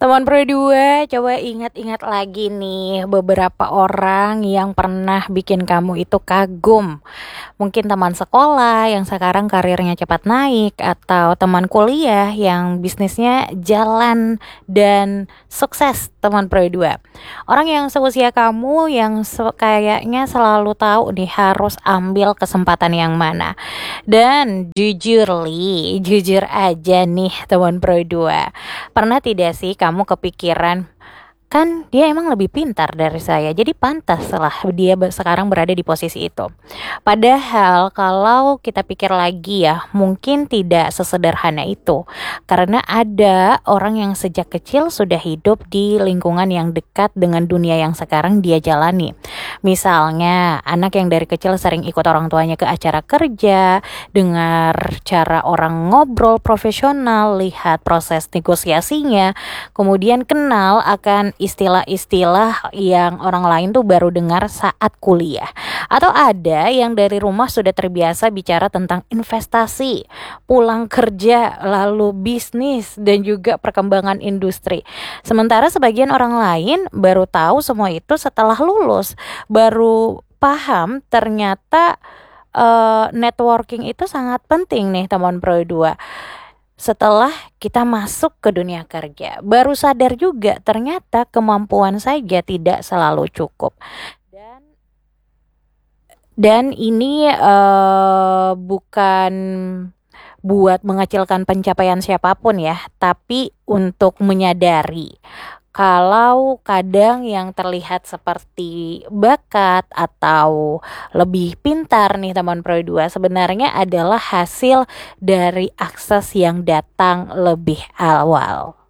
Teman Pro 2, coba ingat-ingat lagi nih beberapa orang yang pernah bikin kamu itu kagum. Mungkin teman sekolah yang sekarang karirnya cepat naik, atau teman kuliah yang bisnisnya jalan dan sukses, teman Pro 2. Orang yang seusia kamu yang kayaknya selalu tahu nih harus ambil kesempatan yang mana. Dan jujur aja nih teman Pro 2. Pernah tidak sih kamu kepikiran, kan dia emang lebih pintar dari saya, jadi pantas lah dia sekarang berada di posisi itu. Padahal kalau kita pikir lagi ya, mungkin tidak sesederhana itu. Karena ada orang yang sejak kecil sudah hidup di lingkungan yang dekat dengan dunia yang sekarang dia jalani. Misalnya, anak yang dari kecil sering ikut orang tuanya ke acara kerja, dengar cara orang ngobrol profesional, lihat proses negosiasinya, kemudian kenal akan istilah-istilah yang orang lain tuh baru dengar saat kuliah. Atau ada yang dari rumah sudah terbiasa bicara tentang investasi, pulang kerja, lalu bisnis, dan juga perkembangan industri. Sementara sebagian orang lain baru tahu semua itu setelah lulus, baru paham ternyata networking itu sangat penting nih teman Pro 2. Setelah kita masuk ke dunia kerja, baru sadar juga ternyata kemampuan saja tidak selalu cukup. Dan ini bukan buat mengecilkan pencapaian siapapun ya, tapi untuk menyadari kalau kadang yang terlihat seperti bakat atau lebih pintar nih teman Pro 2 sebenarnya adalah hasil dari akses yang datang lebih awal.